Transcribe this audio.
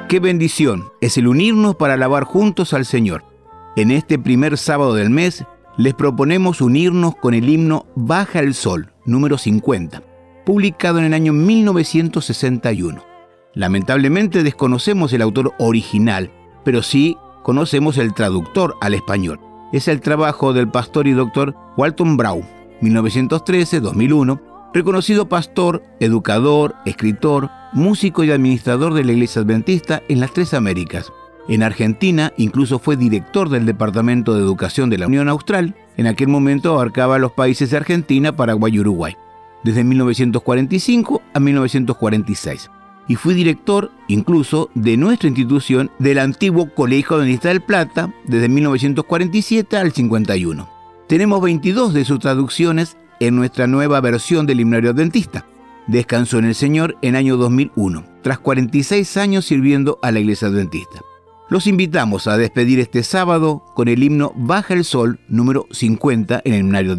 Qué bendición es el unirnos para alabar juntos al Señor. En este primer sábado del mes, les proponemos unirnos con el himno Baja el Sol, número 50, publicado en el año 1961. Lamentablemente desconocemos el autor original, pero sí conocemos el traductor al español. Es el trabajo del pastor y doctor Walton Brown, 1913-2001, reconocido pastor, educador, escritor, músico y administrador de la Iglesia Adventista en las tres Américas. En Argentina incluso fue director del Departamento de Educación de la Unión Austral. En aquel momento abarcaba los países de Argentina, Paraguay y Uruguay, desde 1945 a 1946. Y fui director incluso de nuestra institución del antiguo Colegio Adventista del Plata desde 1947 al 51. Tenemos 22 de sus traducciones en nuestra nueva versión del Himnario Adventista. Descansó en el Señor en año 2001, tras 46 años sirviendo a la Iglesia Adventista. Los invitamos a despedir este sábado con el himno Baja el Sol número 50 en el Himnario Adventista.